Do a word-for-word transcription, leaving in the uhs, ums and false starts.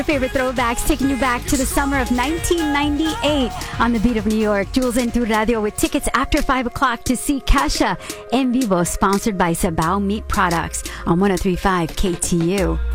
Favorite throwbacks taking you back to the summer of nineteen ninety-eight on the beat of New York. Jules en Tu Radio with tickets after five o'clock to see Kesha en vivo, sponsored by Sabao Meat Products on one oh three point five K T U.